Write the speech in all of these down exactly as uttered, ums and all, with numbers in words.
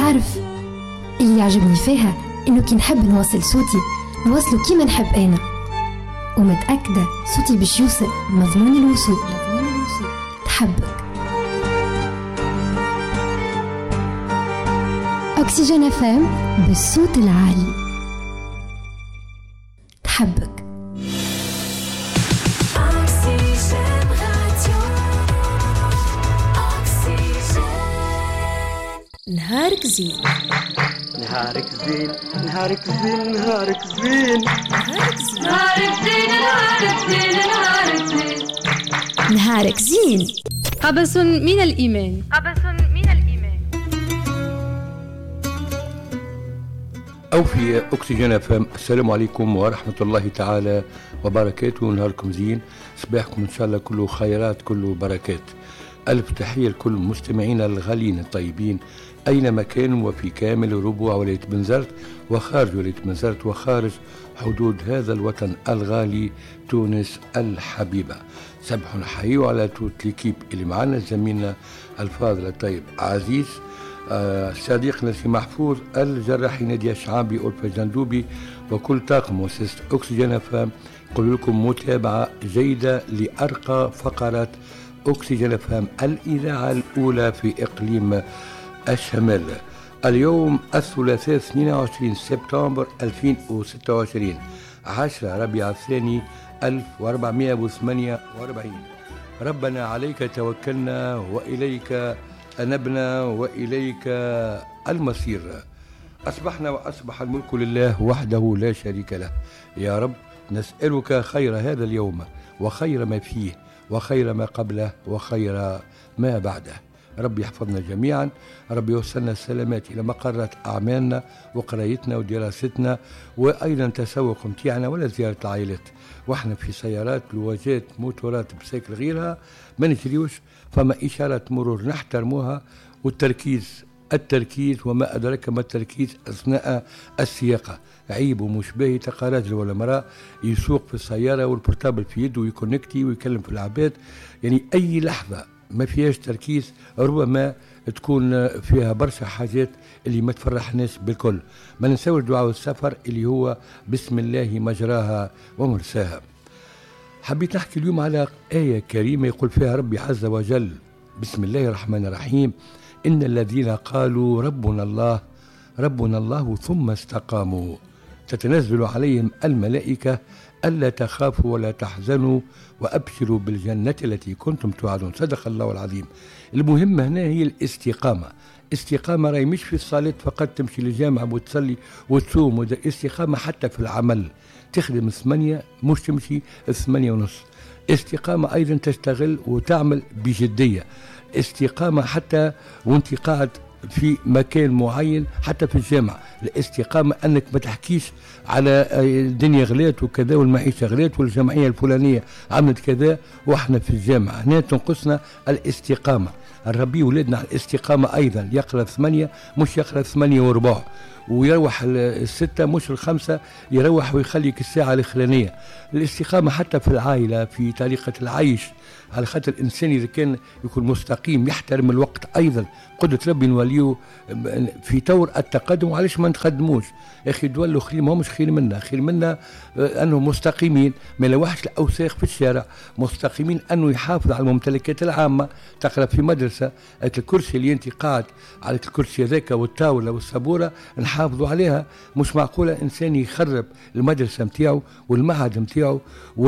تعرف اللي يعجبني فيها إنه كي نحب نوصل صوتي نوصله كيما نحب أنا، ومتأكدة صوتي باش يوصل مضمون الوصول. تحبك أكسجين اف ام بالصوت العالي. تحبك نهارك زين نهارك زين نهارك زين نهارك زين نهارك زين نهارك زين نهارك زين نهارك زين نهارك زين. قبس من الإيمان قبس من الإيمان. أو في أكسجين اف ام. السلام عليكم ورحمة الله تعالى وبركاته. نهاركم زين، صباحكم إن شاء الله كله خيرات كله بركات. ألف تحية لكل مستمعينا الغالين الطيبين أينما كانوا وفي كامل ربوع ولاية بنزرت وخارج ولاية بنزرت وخارج حدود هذا الوطن الغالي تونس الحبيبة. سبح نحيي على توت ليكيب اللي معنا، زميلنا الفاضل الطيب عزيز، آه صديقنا سي محفوظ الجراحي نادي الشعابي أولفا جندوبي وكل طاقم مؤسسة أكسجين اف ام. نقول لكم متابعة جيدة لأرقى فقرات أكسجين اف ام، الإذاعة الأولى في إقليم الشمال. اليوم الثلاثاء اثنين وعشرين سبتمبر ألفين وستة وعشرين، عشرة ربيع الثاني ألف وأربعمائة وثمانية وأربعين. ربنا عليك توكلنا وإليك أنبنا وإليك المصير. أصبحنا وأصبح الملك لله وحده لا شريك له. يا رب نسألك خير هذا اليوم وخير ما فيه وخير ما قبله وخير ما بعده. رب يحفظنا جميعا، رب يوصلنا السلامات إلى مقرات أعمالنا وقرايتنا ودراستنا وأيضا تسوق متيعنا ولا زيارة العائلات. وإحنا في سيارات لواجات موتورات بسيكل غيرها ما نجريوش، فما إشارة مرور نحترموها. والتركيز التركيز وما أدرك ما التركيز أثناء السياقة. عيب ومش باهي تلقى راجل ولا مرأة يسوق في السيارة والبورتابل في يده ويكونكتي ويكلم في العباد، يعني أي لحظة ما فيهاش تركيز ربما تكون فيها برشا حاجات اللي ما تفرحناش بالكل. ما ننساوش دعاء السفر اللي هو بسم الله مجراها ومرساها. حبيت نحكي اليوم على آية كريمة يقول فيها ربي عز وجل بسم الله الرحمن الرحيم: إن الذين قالوا ربنا الله ربنا الله ثم استقاموا تتنزل عليهم الملائكة ألا تخافوا ولا تحزنوا وأبشروا بالجنة التي كنتم توعدون. صدق الله العظيم. المهم هنا هي الاستقامة. استقامة راهي مش في الصلاة فقط تمشي للجامعة وتصلي وتصوم، وده استقامة حتى في العمل. تخدم ثمانية مش تمشي ثمانية ونص. استقامة أيضا تشتغل وتعمل بجدية. استقامة حتى وانت قاعد في مكان معين، حتى في الجامعة. الاستقامة أنك ما تحكيش على الدنيا غلات وكذا والمعيشة غلات والجمعية الفلانية عملت كذا وإحنا في الجامعة. هنا تنقصنا الاستقامة. الربي ولدنا على الاستقامة أيضا، يقرأ ثمانية مش يقرأ ثمانية وربع، ويروح الستة مش الخمسة يروح ويخليك الساعة الأخرانية. الاستقامة حتى في العائلة في طريقة العيش، على خاطر الإنسان إذا كان يكون مستقيم يحترم الوقت أيضا. قدرة ربي نوليه في طور التقدم، وعليش ما نتقدموش يا أخي؟ دول الأخرين ما همش خير منا، خير منا أنهم مستقيمين، ما يلوحش الأوساخ في الشارع، مستقيمين أنه يحافظ على الممتلكات العامة. تقرأ في مدرسة الكرسي اللي أنت قاعد على الكرسي ذاك والطاولة والسبورة نحافظوا عليها. مش معقولة إنسان يخرب المدرسة متاعه والمعهد متاعه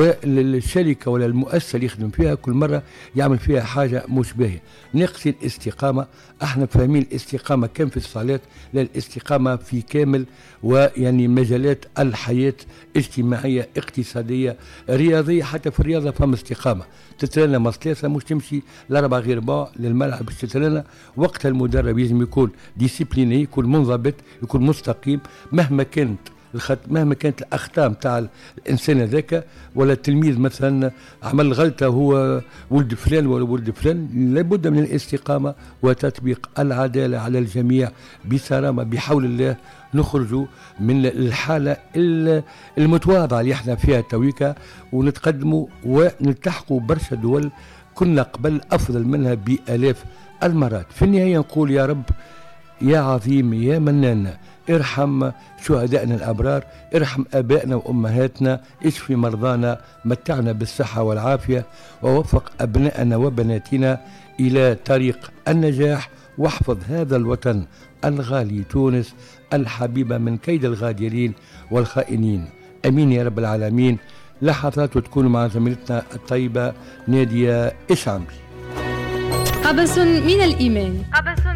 والشركة ولا المؤسسة اللي يخدم فيها كل مرة يعمل فيها حاجة مش باهية. نقصي الاستقامة. احنا فاهمين الاستقامة كم في الصلاة، لا الاستقامة في كامل ويعني مجالات الحياة، اجتماعية اقتصادية رياضية. حتى في الرياضة فما استقامة. تترنى مصلاسة مش تمشي لأربع غير باع للملعب باش تترنى. وقتها المدرب لازم يكون ديسيبليني، يكون منضبط، يكون مستقيم مهما كانت الخط... مهما كانت الأخطاء متاع الإنسان هذاك. ولا التلميذ مثلا عمل غلطة هو ولد فلان ولا ولد فلان، لابد من الاستقامة وتطبيق العدالة على الجميع بصرامة. بحول الله نخرجوا من الحالة المتواضعة اللي احنا فيها تويكا ونتقدموا ونلتحقوا برشا دول كنا قبل أفضل منها بآلاف المرات. في النهاية نقول يا رب يا عظيم يا منان، ارحم شهدائنا الأبرار، ارحم آبائنا وأمهاتنا، اشفي مرضانا، متعنا بالصحة والعافية، ووفق أبنائنا وبناتنا إلى طريق النجاح، واحفظ هذا الوطن الغالي تونس الحبيبة من كيد الغادرين والخائنين. أمين يا رب العالمين. لحظات وتكونوا مع زميلتنا الطيبة نادية إشعمري. قبس من الإيمان. قبس